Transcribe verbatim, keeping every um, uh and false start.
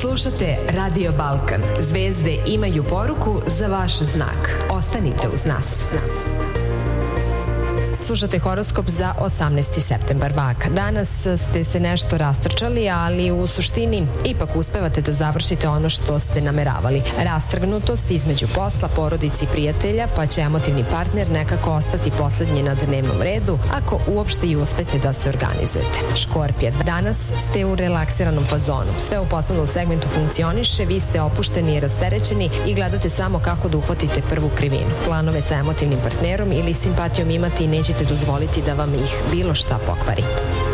Slušate Radio Balkan. Zvezde imaju poruku za vaš znak. Ostanite uz nas. Slušate horoskop za osamnaesti septembar. Vaka. Danas ste se nešto rastrčali, ali u suštini ipak uspevate da završite ono što ste nameravali. Rastrgnutost između posla, porodici i prijatelja, pa će emotivni partner nekako ostati poslednji na dnevnom redu, ako uopšte i uspete da se organizujete. Škorpije. Danas ste u relaksiranom fazonu. Sve u poslovnom segmentu funkcioniše, vi ste opušteni i rasterećeni i gledate samo kako da uhvatite prvu krivinu. Planove sa emotivnim partnerom ili simpatijom imate i nećete dozvoliti da vam ih bilo šta pokvari.